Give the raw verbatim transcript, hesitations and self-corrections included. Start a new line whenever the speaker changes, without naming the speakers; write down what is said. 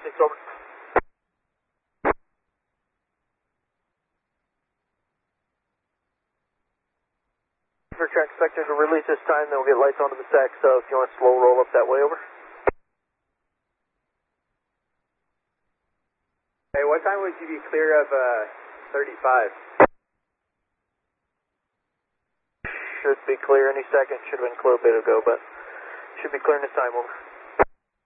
six, over. For track inspector to release this time, then we'll get lights onto the stack, so if you want to slow roll up that way, over.
Hey, what time would you be clear of uh, thirty-five?
Should be clear any second, should have been clear a bit ago, but should be clear in this time, over.